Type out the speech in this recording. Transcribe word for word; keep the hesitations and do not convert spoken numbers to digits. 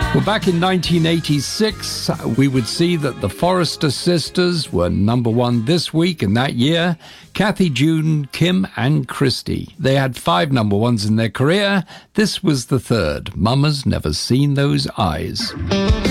Well, back in nineteen eighty-six, we would see that the Forrester sisters were number one this week and that year. Kathy, June, Kim, and Christy. They had five number ones in their career. This was the third. Mama's Never Seen Those Eyes.